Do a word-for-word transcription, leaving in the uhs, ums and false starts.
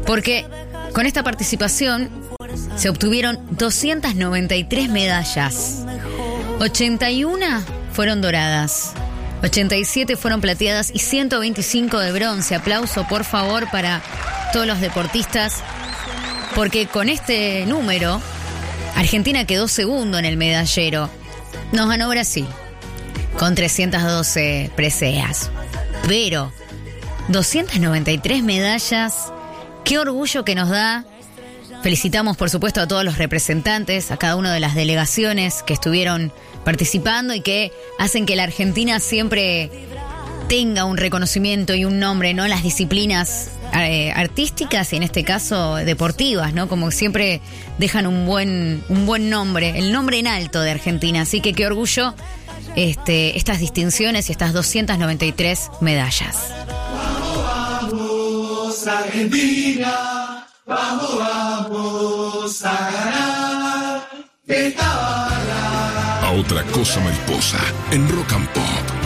Porque con esta participación se obtuvieron doscientas noventa y tres medallas. ochenta y una fueron doradas, ochenta y siete fueron plateadas y ciento veinticinco de bronce. Aplauso, por favor, para todos los deportistas, porque con este número Argentina quedó segundo en el medallero. Nos ganó Brasil con trescientas doce preseas, pero doscientas noventa y tres medallas, qué orgullo que nos da. Felicitamos, por supuesto, a todos los representantes, a cada una de las delegaciones que estuvieron participando y que hacen que la Argentina siempre tenga un reconocimiento y un nombre, ¿no? Las disciplinas eh, artísticas y en este caso deportivas, ¿no? Como siempre dejan un buen, un buen nombre, el nombre en alto de Argentina. Así que qué orgullo este, estas distinciones y estas doscientas noventa y tres medallas. Vamos, vamos, Argentina, vamos, vamos a ganar esta barra. A otra cosa mariposa en Rock and Pop.